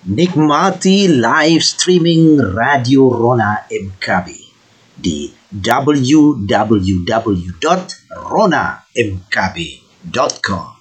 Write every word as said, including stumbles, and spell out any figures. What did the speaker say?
Nikmati live streaming Radio Rona M K B di w w w dot rona m k b dot com.